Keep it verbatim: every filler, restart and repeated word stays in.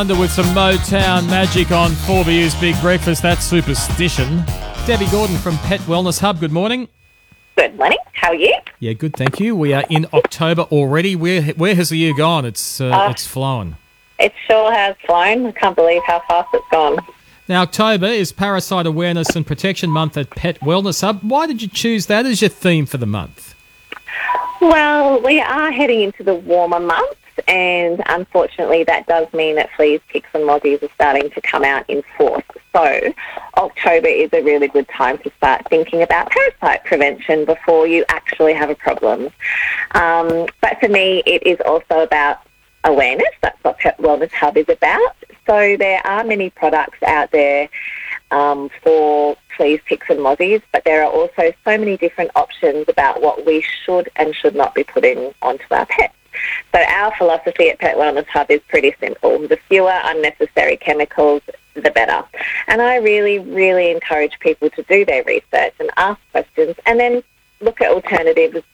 Under with some Motown magic on four B U's Big Breakfast. That's superstition. Debbie Gordon from Pet Wellness Hub. Good morning. Good morning. How are you? Yeah, good. Thank you. We are in October already. Where where has the year gone? It's uh, Uh, it's flown. It sure has flown. I can't believe how fast it's gone. Now, October is Parasite Awareness and Protection Month at Pet Wellness Hub. Why did you choose that as your theme for the month? Well, we are heading into the warmer months, and unfortunately that does mean that fleas, ticks and mozzies are starting to come out in force. So October is a really good time to start thinking about parasite prevention before you actually have a problem. Um, but for me, it is also about awareness. That's what Pet Wellness Hub is about. So there are many products out there um, for fleas, ticks and mozzies, but there are also so many different options about what we should and should not be putting onto our pets. So our philosophy at Pet Wellness Hub is pretty simple. The fewer unnecessary chemicals, the better. And I really, really encourage people to do their research and ask questions and then look at alternatives